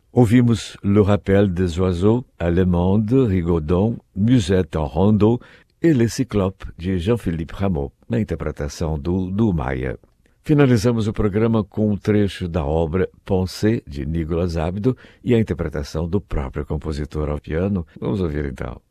Ouvimos Le Rappel des Oiseaux, Allemande, Rigaudon, Musette en Rondeau e Le Cyclope, de Jean-Philippe Rameau, na interpretação do Maia. Finalizamos o programa com um trecho da obra Pensée, de Nicolas Abdo, e a interpretação do próprio compositor ao piano. Vamos ouvir então.